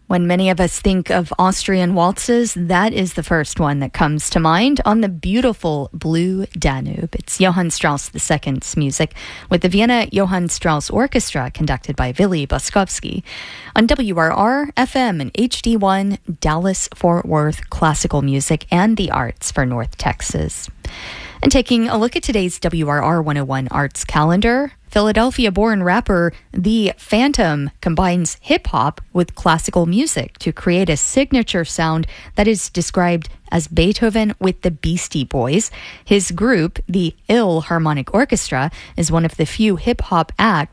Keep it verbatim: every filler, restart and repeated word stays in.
When many of us think of Austrian waltzes, that is the first one that comes to mind on the beautiful Blue Danube. It's Johann Strauss the Second's music with the Vienna Johann Strauss Orchestra conducted by Willy Boskowski. On W R R, F M and H D one, Dallas-Fort Worth classical music and the arts for North Texas. And taking a look at today's W R R one oh one Arts calendar, Philadelphia-born rapper The Phantom combines hip-hop with classical music to create a signature sound that is described as Beethoven with the Beastie Boys. His group, the Ill Harmonic Orchestra, is one of the few hip-hop acts